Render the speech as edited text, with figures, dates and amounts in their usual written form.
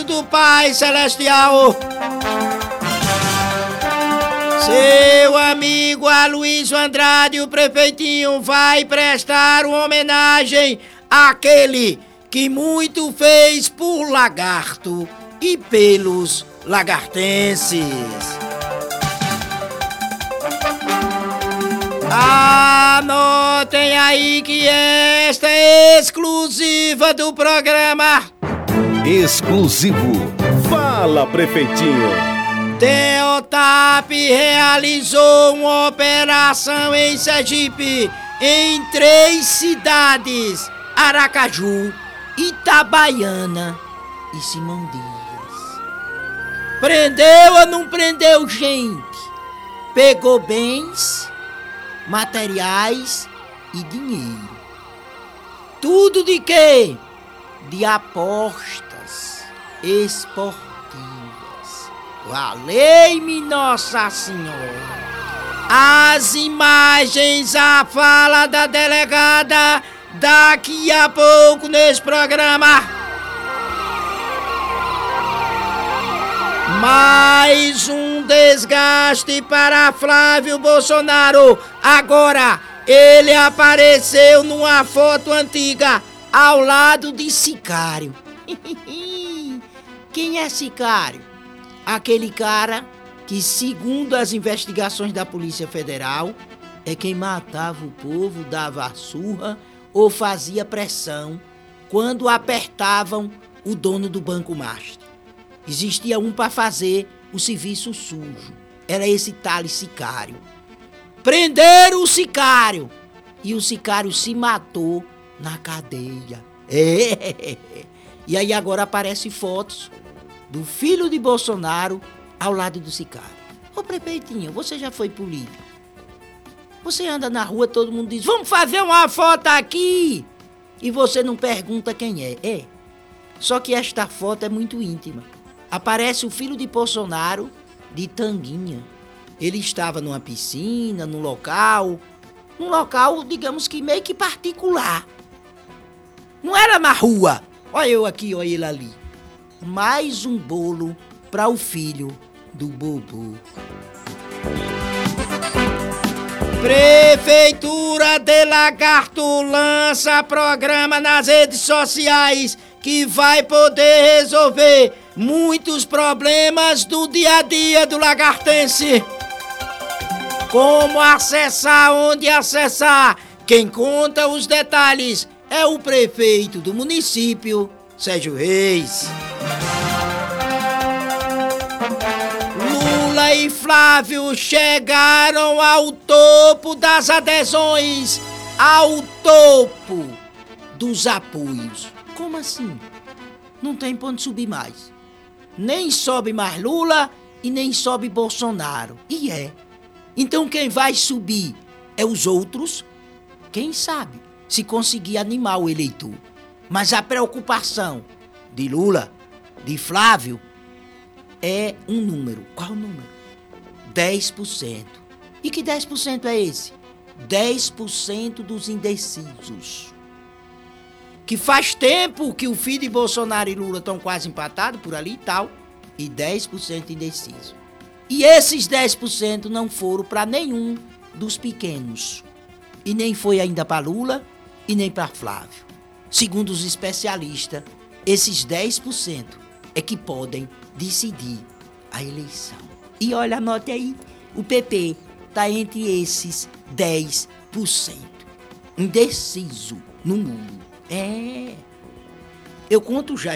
beijo do Pai Celestial. Seu amigo Aloysio Andrade, o prefeitinho, vai prestar uma homenagem àquele que muito fez por Lagarto e pelos lagartenses. Anotem aí que esta é exclusiva do programa. Exclusivo. Fala, prefeitinho. Teotap realizou uma operação em Sergipe, em 3 cidades: Aracaju, Itabaiana e Simão Dias. Prendeu ou não prendeu gente? Pegou bens, materiais e dinheiro. Tudo de quê? De apostas esportivas. Valei-me Nossa Senhora! As imagens, a fala da delegada, daqui a pouco nesse programa. Mais um desgaste para Flávio Bolsonaro. Agora, ele apareceu numa foto antiga, ao lado de Sicário. Quem é Sicário? Aquele cara que, segundo as investigações da Polícia Federal, é quem matava o povo, dava a surra ou fazia pressão quando apertavam o dono do Banco Master. Existia um para fazer o serviço sujo. Era esse tal Sicário. Prenderam o Sicário e o Sicário se matou na cadeia. E aí agora aparecem fotos do filho de Bolsonaro ao lado do Sicário. Ô prefeitinho, você já foi político? Você anda na rua, todo mundo diz, vamos fazer uma foto aqui! E você não pergunta quem é. É. Só que esta foto é muito íntima. Aparece o filho de Bolsonaro de tanguinha. Ele estava numa piscina, num local, digamos que meio que particular. Não era na rua. Olha eu aqui, olha ele ali. Mais um bolo para o filho do Bobo. Prefeitura de Lagarto lança programa nas redes sociais que vai poder resolver muitos problemas do dia a dia do lagartense. Como acessar, onde acessar? Quem conta os detalhes é o prefeito do município, Sérgio Reis. Lula e Flávio chegaram ao topo das adesões, ao topo dos apoios. Como assim? Não tem pra onde subir mais. Nem sobe mais Lula e nem sobe Bolsonaro. E é. Então quem vai subir é os outros? Quem sabe, se conseguir animar o eleitor. Mas a preocupação de Lula, de Flávio, é um número. Qual o número? 10%. E que 10% é esse? 10% dos indecisos. Que faz tempo que o filho de Bolsonaro e Lula estão quase empatados por ali e tal. E 10% indeciso. E esses 10% não foram para nenhum dos pequenos. E nem foi ainda para Lula e nem para Flávio. Segundo os especialistas, esses 10% é que podem decidir a eleição. E olha, anote aí, o PP está entre esses 10% indeciso no mundo. Eu conto já